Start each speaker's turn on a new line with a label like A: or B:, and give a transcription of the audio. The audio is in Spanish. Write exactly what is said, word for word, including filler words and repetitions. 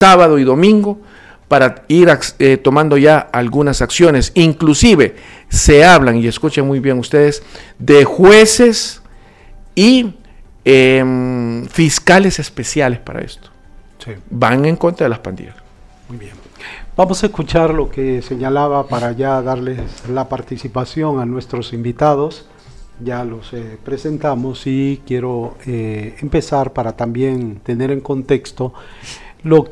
A: sábado y domingo para ir eh, tomando ya algunas acciones. Inclusive se hablan, y escuchen muy bien ustedes, de jueces y eh, fiscales especiales para esto. Sí. Van en contra de las pandillas.
B: Muy bien. Vamos a escuchar lo que señalaba para ya darles la participación a nuestros invitados. Ya los eh, presentamos y quiero eh, empezar para también tener en contexto lo